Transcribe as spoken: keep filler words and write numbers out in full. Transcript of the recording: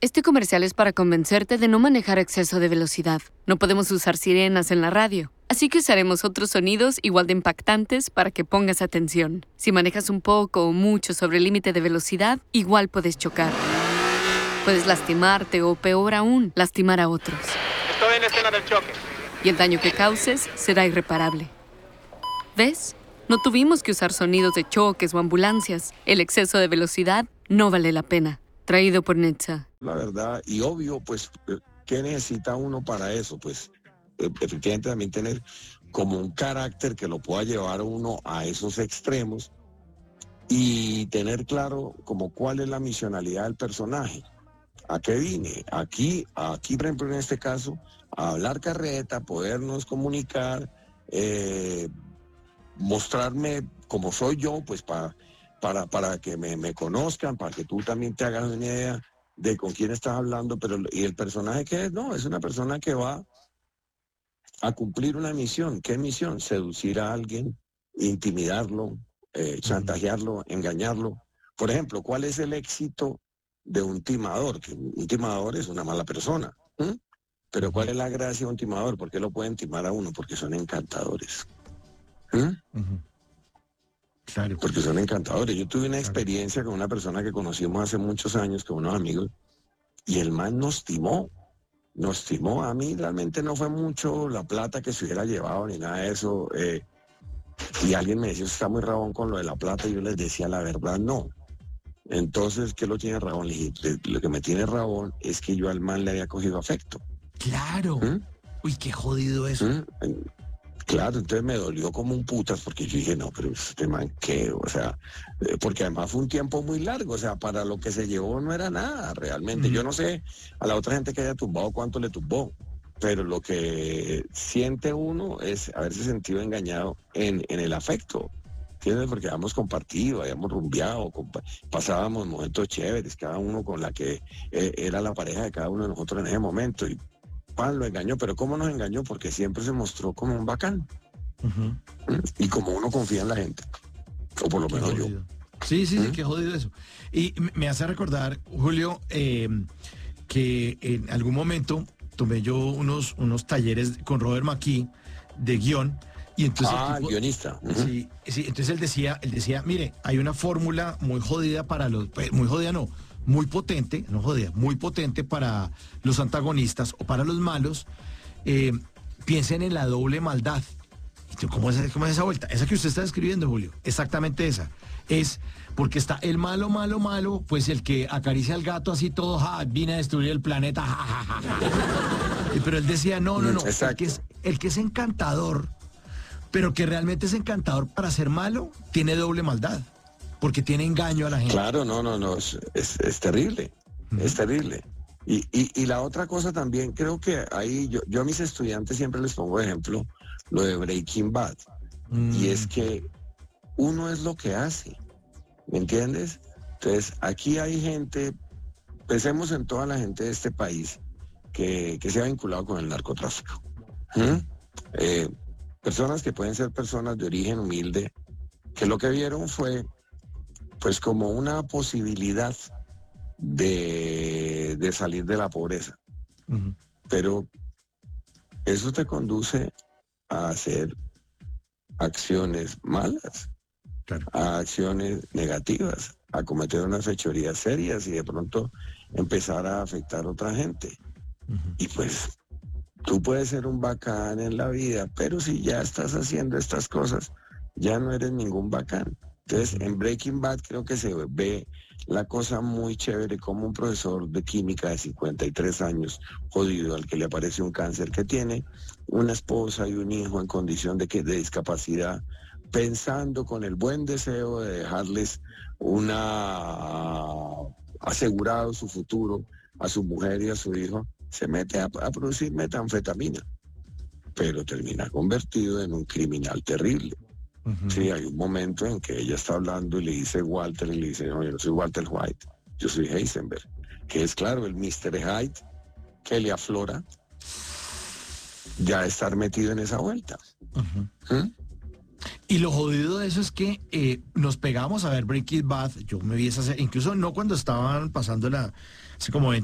Este comercial es para convencerte de no manejar a exceso de velocidad. No podemos usar sirenas en la radio, así que usaremos otros sonidos igual de impactantes para que pongas atención. Si manejas un poco o mucho sobre el límite de velocidad, igual puedes chocar. Puedes lastimarte o, peor aún, lastimar a otros. Estoy en la escena del choque. Y el daño que causes será irreparable. ¿Ves? No tuvimos que usar sonidos de choques o ambulancias. El exceso de velocidad no vale la pena. Traído por Netza. La verdad, y obvio, pues, ¿qué necesita uno para eso? Pues, efectivamente también tener como un carácter que lo pueda llevar a uno a esos extremos y tener claro como cuál es la misionalidad del personaje. ¿A qué vine? Aquí, aquí, por ejemplo, en este caso, a hablar carreta, podernos comunicar, eh, mostrarme como soy yo, pues para... Para, para que me, me conozcan, para que tú también te hagas una idea de con quién estás hablando, pero ¿y el personaje qué es? No, es una persona que va a cumplir una misión. ¿Qué misión? Seducir a alguien, intimidarlo, eh, chantajearlo, engañarlo. Por ejemplo, ¿cuál es el éxito de un timador? Que un timador es una mala persona. ¿eh? Pero ¿cuál es la gracia de un timador? ¿Por qué lo pueden timar a uno? Porque son encantadores. ¿eh? Uh-huh. Claro. Porque son encantadores. Yo tuve una experiencia con una persona que conocimos hace muchos años, con unos amigos, y el man nos timó. Nos timó. A mí realmente no fue mucho la plata que se hubiera llevado ni nada de eso. Eh, y alguien me decía, está muy rabón con lo de la plata, y yo les decía, la verdad, no. Entonces, ¿qué lo tiene rabón? Le dije, lo que me tiene rabón es que yo al man le había cogido afecto. Claro. ¿Mm? Uy, qué jodido eso. ¿Mm? Claro, entonces me dolió como un putas porque yo dije, no, pero este man, ¿qué? O sea, eh, porque además fue un tiempo muy largo, o sea, para lo que se llevó no era nada realmente. Mm. Yo no sé a la otra gente que haya tumbado cuánto le tumbó, pero lo que siente uno es haberse sentido engañado en, en el afecto, ¿entiendes? Porque habíamos compartido, habíamos rumbeado, compa- pasábamos momentos chéveres, cada uno con la que eh, era la pareja de cada uno de nosotros en ese momento, y Pan lo engañó, pero ¿cómo nos engañó? Porque siempre se mostró como un bacán. Uh-huh. Y como uno confía en la gente. O por lo menos yo. Sí, sí, sí, ¿Mm? Qué jodido eso. Y me hace recordar, Julio, eh, que en algún momento tomé yo unos, unos talleres con Robert McKee de guión. Y entonces ah, el tipo, guionista. Uh-huh. Sí, sí, entonces él decía, él decía, mire, hay una fórmula muy jodida para los, pues, muy jodida no, muy potente, no jodida, muy potente para los antagonistas o para los malos. Eh, piensen en la doble maldad. ¿Cómo es, ¿Cómo es esa vuelta? Esa que usted está describiendo, Julio, exactamente esa. Es porque está el malo, malo, malo, pues el que acaricia al gato así todo, ja, viene a destruir el planeta, ja, ja, ja, ja. Pero él decía, no, no, no, el que, es, el que es encantador, pero que realmente es encantador para ser malo, tiene doble maldad, porque tiene engaño a la gente. Claro, no, no, no, es, es, es terrible, uh-huh. es terrible. Y, y, y la otra cosa también, creo que ahí yo, yo a mis estudiantes siempre les pongo de ejemplo lo de Breaking Bad, uh-huh. y es que uno es lo que hace, ¿me entiendes? Entonces, aquí hay gente, pensemos en toda la gente de este país que, que se ha vinculado con el narcotráfico. ¿Mm? Eh, personas que pueden ser personas de origen humilde, que lo que vieron fue pues como una posibilidad de, de salir de la pobreza. Uh-huh. Pero eso te conduce a hacer acciones malas, claro. a acciones negativas, a cometer unas fechorías serias y de pronto empezar a afectar a otra gente. Uh-huh. Y pues tú puedes ser un bacán en la vida, pero si ya estás haciendo estas cosas, ya no eres ningún bacán. Entonces, en Breaking Bad creo que se ve la cosa muy chévere, como un profesor de química de cincuenta y tres años, jodido, al que le aparece un cáncer, que tiene una esposa y un hijo en condición de, que, de discapacidad, pensando con el buen deseo de dejarles una asegurado su futuro a su mujer y a su hijo, se mete a, a producir metanfetamina, pero termina convertido en un criminal terrible. Uh-huh. Sí, hay un momento en que ella está hablando y le dice Walter, y le dice, no, yo no soy Walter White, yo soy Heisenberg, que es claro, el mister Hyde que le aflora ya estar metido en esa vuelta. Uh-huh. ¿Mm? Y lo jodido de eso es que eh, nos pegamos a ver Breaking Bad, yo me vi esa, incluso no cuando estaban pasando la, hace como